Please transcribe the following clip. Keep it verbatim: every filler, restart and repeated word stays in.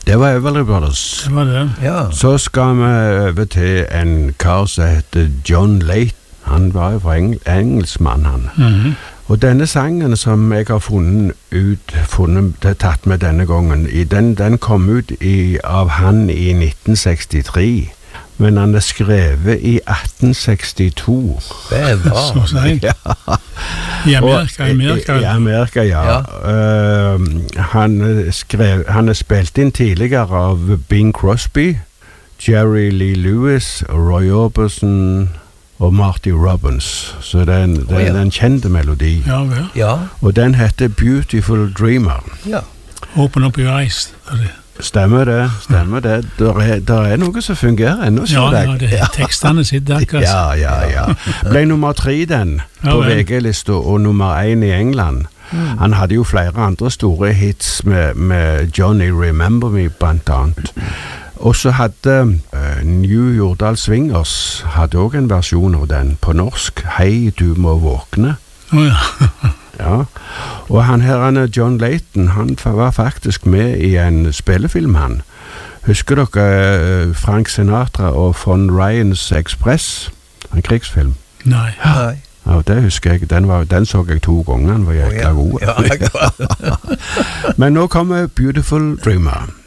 Det var Everly Brothers. Det var det. Ja. Så skal vi over til en kar som heter John Layton. Han var jo fra Engl engelskmann, han. Mhm. Og denne sangen som jeg har funnet ut, funnet, tatt med denne gangen, i den, den kom ut i, av han i nitten sekstitre. Men han er skrevet i atten sekstito. Det var. Så sent. Ja. I Amerika, i Amerika. I, i Amerika, ja. Ja. Uh, han, skrev, han er spilt inn tidligere av Bing Crosby, Jerry Lee Lewis, Roy Orbison og Marty Robbins. Så det er en, det er Oh, ja. en kjent melodi. Ja, vel. Ja. Og den heter Beautiful Dreamer. Ja. Open up your eyes. Det er det. Stemmer det, stemmer det. Der er, der er noe som fungerer ennå, Ja, ser ja, jeg. det er tekstene sitter akkurat. Ja, ja, ja. Ble nummer tre den Ja, på vel. V G-lista, og nummer én i England. Han hadde jo flere andre store hits med, med Johnny Remember Me, blant annet. Og så hadde uh, New Jordal Swingers hadde også en versjon av den på norsk. Hei, du må våkne. Å ja. Ja, og han her, han er John Layton, han fa- var faktisk med i en spillefilm, han. Husker dere uh, Frank Sinatra og Von Ryans Express? En krigsfilm. Nei. Nei. Ja, det husker jeg. Den, var, den så jeg to ganger, den var jækla god. Ja, akkurat. Men nå kommer Beautiful Dreamer.